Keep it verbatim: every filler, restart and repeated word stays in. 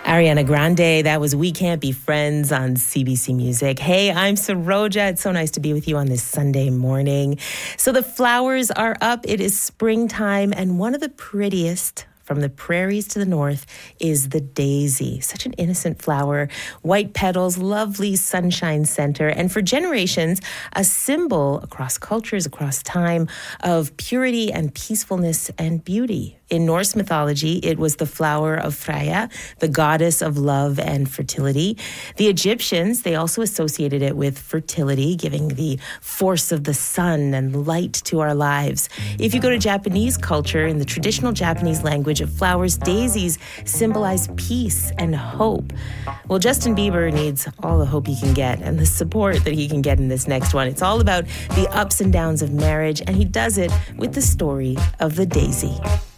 Ariana Grande, that was We Can't Be Friends on C B C Music. Hey, I'm Saroja. It's so nice to be with you on this Sunday morning. So the flowers are up. It is springtime, and one of the prettiest from the prairies to the north is the daisy. Such an innocent flower, white petals, lovely sunshine center, and for generations, a symbol across cultures, across time, of purity and peacefulness and beauty. In Norse mythology, it was the flower of Freya, the goddess of love and fertility. The Egyptians, they also associated it with fertility, giving the force of the sun and light to our lives. If you go to Japanese culture, in the traditional Japanese language of flowers, daisies symbolize peace and hope. Well, Justin Bieber needs all the hope he can get and the support that he can get in this next one. It's all about the ups and downs of marriage, and he does it with the story of the daisy.